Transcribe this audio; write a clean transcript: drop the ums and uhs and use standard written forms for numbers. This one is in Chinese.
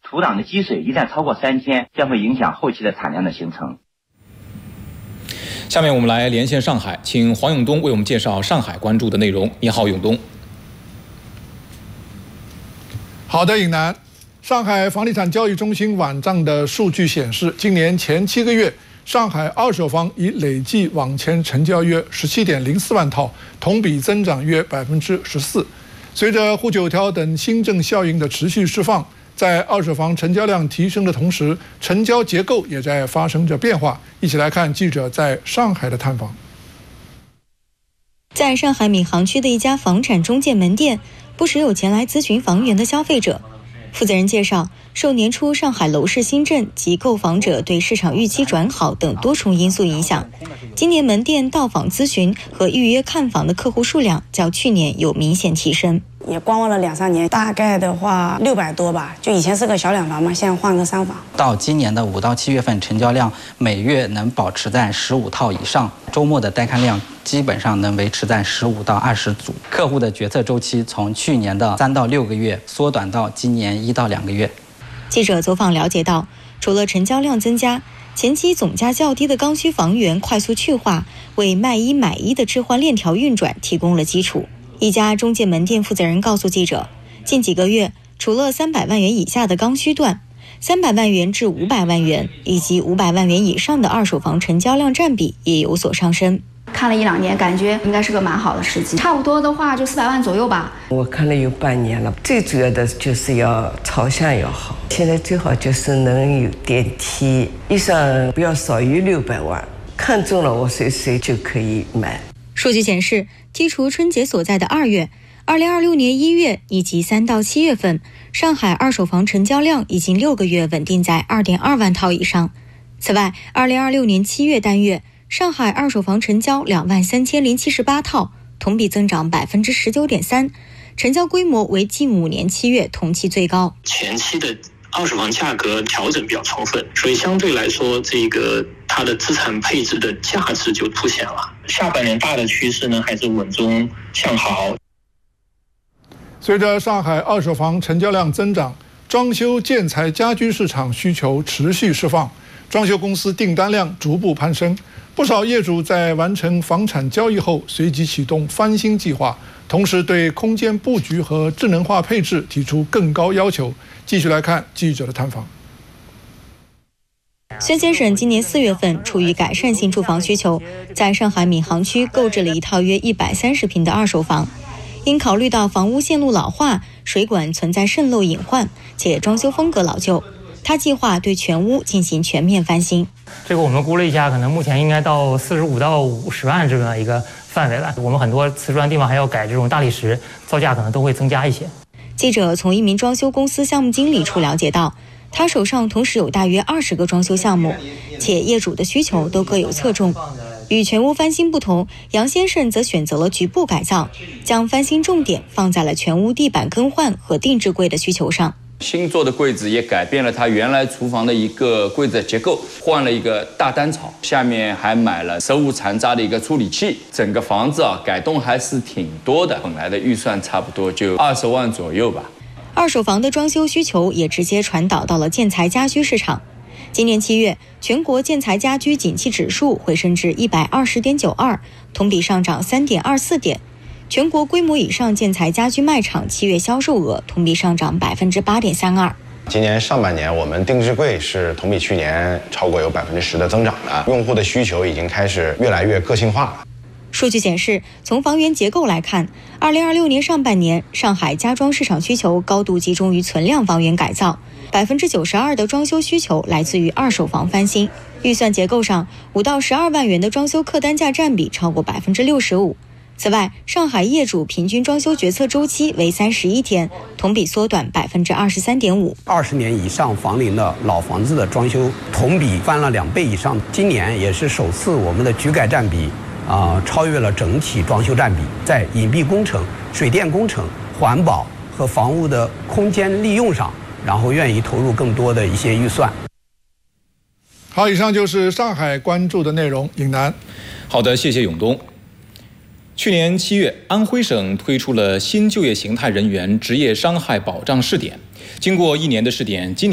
土壤的积水一旦超过3天，将会影响后期的产量的形成。 下面我们来连线上海，请黄永东为我们介绍上海关注的内容。你好，永东。 好的，尹楠。上海房地产交易中心网站的数据显示，今年前7个月，上海二手房已累计网前成交约17.04万套，同比增长约14%。随着沪九条等新政效应的持续释放，在二手房成交量提升的同时，成交结构也在发生着变化。一起来看记者在上海的探访。 在上海闵行区的一家房产中介门店，不时有前来咨询房源的消费者。负责人介绍，受年初上海楼市新政及购房者对市场预期转好等多重因素影响，今年门店到访咨询和预约看房的客户数量较去年有明显提升。 也观望了2-3年，大概的话600多吧，就以前是个小2房嘛，现在换个3房。 到今年的5到7月份，成交量每月能保持在15套以上，周末的带看量基本上能维持在15到20组。客户的决策周期从去年的3到6个月缩短到今年1到2个月。 记者走访了解到，除了成交量增加，前期总价较低的刚需房源快速去化，为卖一买一的置换链条运转提供了基础。一家中介门店负责人告诉记者，近几个月，除了300万元以下的刚需段，300万元至500万元以及500万元以上的二手房成交量占比也有所上升。 看了1-2年，感觉应该是个蛮好的时机，差不多的话就400万左右吧。 我看了有半年了，最主要的就是要朝向要好，现在最好就是能有电梯，预算不要少于600万，看中了我随就可以买。 数据显示，剔除春节所在的2月，2026年1月以及3到7月份，上海二手房成交量已经6个月稳定在2.2万套以上。此外，2026年7月单月，上海二手房成交23078套，同比增长19.3%，成交规模为近5年7月同期最高。 前期的二手房价格调整比较充分，所以相对来说，它的资产配置的价值就凸显了。下半年大的趋势呢，还是稳中向好。 随着上海二手房成交量增长，装修建材家居市场需求持续释放，装修公司订单量逐步攀升。不少业主在完成房产交易后，随即启动翻新计划，同时对空间布局和智能化配置提出更高要求。继续来看记者的探访。 孙先生今年4月份出于改善性住房需求，在上海闵行区购置了一套约130平的二手房。因考虑到房屋线路老化、水管存在渗漏隐患，且装修风格老旧，他计划对全屋进行全面翻新。 这个我们估了一下，可能目前应该到45到50万这么一个范围了。我们很多瓷砖地方还要改这种大理石，造价可能都会增加一些。 记者从一名装修公司项目经理处了解到，他手上同时有大约20个装修项目，且业主的需求都各有侧重。与全屋翻新不同，杨先生则选择了局部改造，将翻新重点放在了全屋地板更换和定制柜的需求上。 新做的柜子也改变了它原来厨房的一个柜子结构，换了一个大单槽，下面还买了生物残渣的一个处理器。整个房子改动还是挺多的，本来的预算差不多就20万左右吧。 二手房的装修需求也直接传导到了建材家居市场。今年7月，全国建材家居景气指数回升至120.92，同比上涨3.24点。全国规模以上建材家居卖场7月销售额同比上涨8.32%。 今年上半年，我们定制柜是同比去年超过有10%的增长的，用户的需求已经开始越来越个性化了。 数据显示，从房源结构来看，2026年上半年，上海家装市场需求高度集中于存量房源改造，92%的装修需求来自于二手房翻新。预算结构上，5到12万元的装修客单价占比超过65%。此外，上海业主平均装修决策周期为31天，同比缩短23.5%。 20年以上房龄的老房子的装修同比翻了2倍以上。今年也是首次我们的局改占比超越了整体装修占比，在隐蔽工程、水电工程、环保和房屋的空间利用上，然后愿意投入更多的一些预算。 好，以上就是上海关注的内容。尹楠， 好的，谢谢永东。去年7月，安徽省推出了新就业形态人员职业伤害保障试点，经过1年的试点，今年